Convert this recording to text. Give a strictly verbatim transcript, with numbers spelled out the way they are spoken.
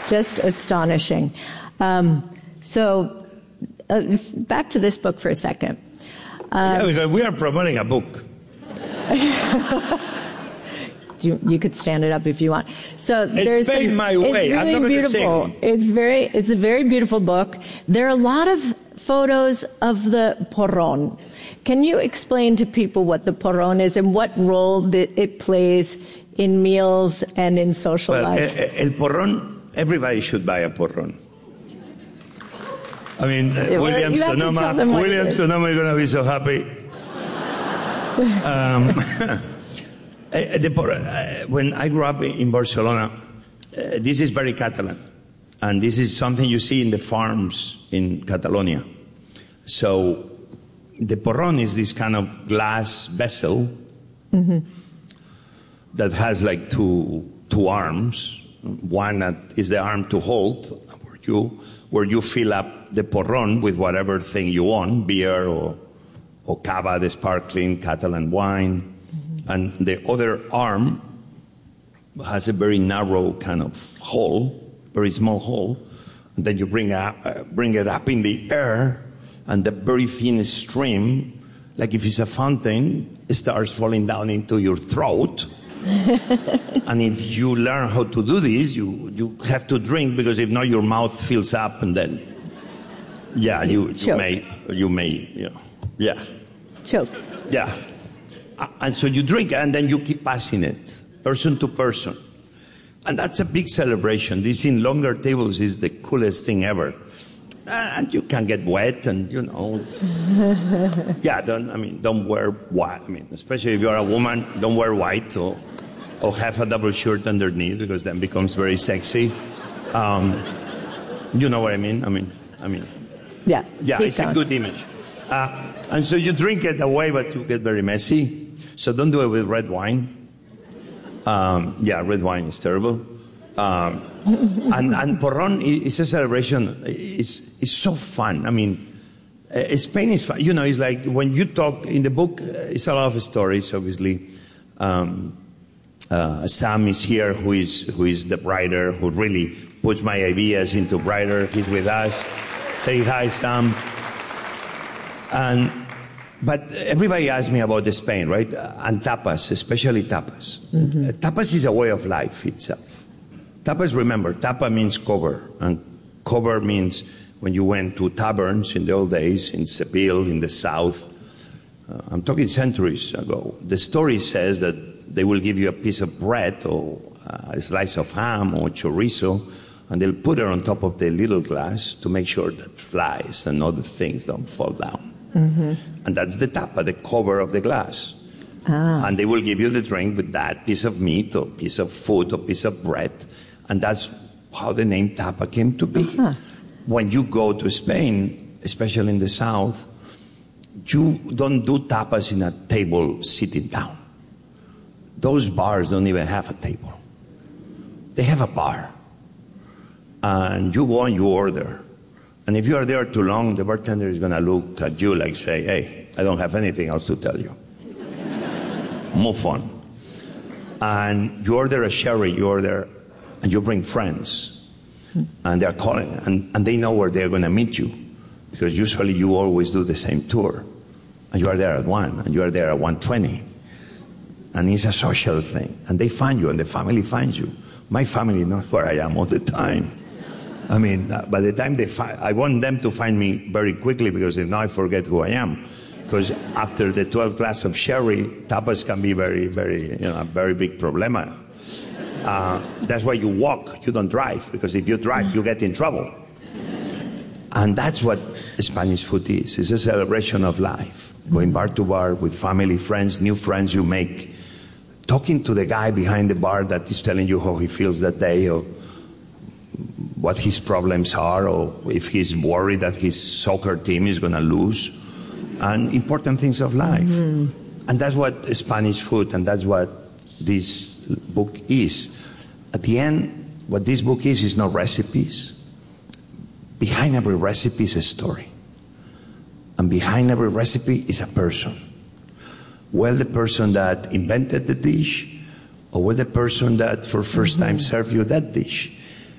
just astonishing. Um, so uh, back to this book for a second. Um, yeah, because we are promoting a book. you, you could stand it up if you want. So it's there's Spain some, my way. It's really I'm not beautiful. Going to It's very. It's a very beautiful book. There are a lot of photos of the porrón. Can you explain to people what the porrón is and what role that it plays in meals and in social well, life? El, el porrón. Everybody should buy a porrón. I mean, uh, well, William Sonoma. William Sonoma is going to be so happy. um, the, uh, when I grew up in Barcelona, uh, this is very Catalan, and this is something you see in the farms in Catalonia. So, the porrón is this kind of glass vessel mm-hmm. that has like two two arms. One that is the arm to hold, where you where you fill up the porrón with whatever thing you want, beer or or cava, the sparkling Catalan wine, mm-hmm. and the other arm has a very narrow kind of hole, very small hole, and then you bring up uh, bring it up in the air, and the very thin stream, like if it's a fountain, it starts falling down into your throat. And if you learn how to do this, you, you have to drink, because if not, your mouth fills up, and then, yeah, you, you may, you may, you know, yeah. Choke. Yeah. And so you drink, and then you keep passing it, person to person. And that's a big celebration. This in longer tables is the coolest thing ever. And you can get wet, and you know, it's, yeah. Don't I mean? Don't wear white. I mean, especially if you're a woman, don't wear white or or have a double shirt underneath, because then becomes very sexy. Um, you know what I mean? I mean, I mean. Yeah. Yeah, it's going. A good image. Uh, and so you drink it away, but you get very messy. So don't do it with red wine. Um, yeah, red wine is terrible. Um, and, and porrón is a celebration. It's, it's so fun. I mean, uh, Spain is fun. You know, it's like when you talk in the book, uh, it's a lot of stories, obviously. Um, uh, Sam is here, who is who is the writer, who really puts my ideas into writer. He's with us. Say hi, Sam. And but everybody asks me about the Spain, right? And tapas, especially tapas. Mm-hmm. Uh, tapas is a way of life itself. Tapas, remember, tapa means cover, and cover means when you went to taverns in the old days, in Seville, in the south, uh, I'm talking centuries ago, the story says that they will give you a piece of bread or a slice of ham or chorizo, and they'll put it on top of the little glass to make sure that flies and other things don't fall down. Mm-hmm. And that's the tapa, the cover of the glass. Ah. And they will give you the drink with that piece of meat or piece of food or piece of bread. And that's how the name tapa came to be. Uh-huh. When you go to Spain, especially in the south, you don't do tapas in a table sitting down. Those bars don't even have a table. They have a bar. And you go and you order. And if you are there too long, the bartender is going to look at you like, say, hey, I don't have anything else to tell you. Move on. And you order a sherry, you order, and you bring friends. And they're calling, and, and they know where they're going to meet you. Because usually you always do the same tour. And you are there at one, and you are there at one twenty. And it's a social thing. And they find you, and the family finds you. My family knows where I am all the time. I mean, by the time they find, I want them to find me very quickly, because if not, I forget who I am. Because after the twelve glass of sherry, tapas can be very, very, you know, a very big problema. Uh, that's why you walk, you don't drive, because if you drive, you get in trouble. And that's what Spanish food is. It's a celebration of life. Going bar to bar with family, friends, new friends you make. Talking to the guy behind the bar that is telling you how he feels that day, or what his problems are, or if he's worried that his soccer team is going to lose. And important things of life. Mm-hmm. And that's what Spanish food, and that's what this book is. At the end, what this book is, is not recipes. Behind every recipe is a story. And behind every recipe is a person. Well, the person that invented the dish, or well, the person that for first time mm-hmm. served you that dish.